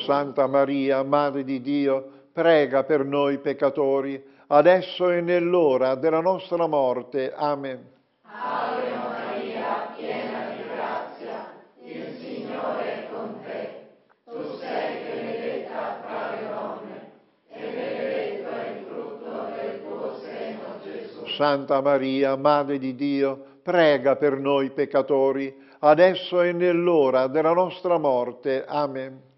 Santa Maria, Madre di Dio, prega per noi peccatori, adesso e nell'ora della nostra morte. Amen. Ave Maria, piena di grazia, il Signore è con te. Tu sei benedetta tra le donne, e benedetto è il frutto del tuo seno, Gesù. Santa Maria, Madre di Dio, prega per noi peccatori, adesso e nell'ora della nostra morte. Amen.